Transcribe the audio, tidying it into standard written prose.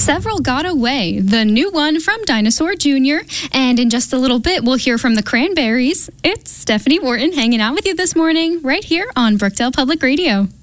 Several Got Away, the new one from Dinosaur Jr. And in just a little bit, we'll hear from the Cranberries. It's Stephanie Wharton hanging out with you this morning right here on Brookdale Public Radio.